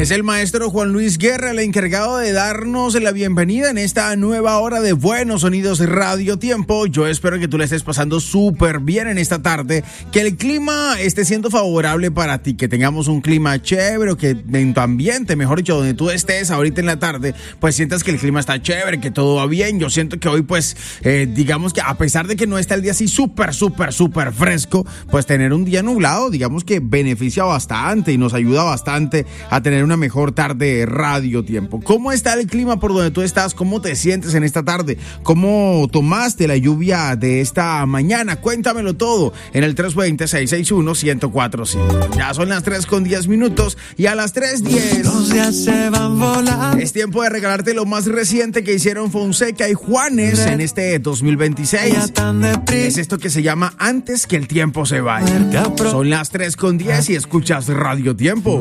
Es el maestro Juan Luis Guerra el encargado de darnos la bienvenida en esta nueva hora de Buenos Sonidos Radio Tiempo. Yo espero que tú le estés pasando súper bien en esta tarde, que el clima esté siendo favorable para ti, que tengamos un clima chévere, que en tu ambiente, mejor dicho, donde tú estés ahorita en la tarde, pues sientas que el clima está chévere, que todo va bien. Yo siento que hoy, pues, digamos que a pesar de que no está el día así súper fresco, pues tener un día nublado, digamos que beneficia bastante y nos ayuda bastante a tener una mejor tarde de Radio Tiempo. ¿Cómo está el clima por donde tú estás? ¿Cómo te sientes en esta tarde? ¿Cómo tomaste la lluvia de esta mañana? Cuéntamelo todo en el 320-661-1045. Ya son las 3:10 y a las 3:10 es tiempo de regalarte lo más reciente que hicieron Fonseca y Juanes en este 2026. Es esto que se llama Antes que el tiempo se vaya. Son las 3:10 y escuchas Radio Tiempo.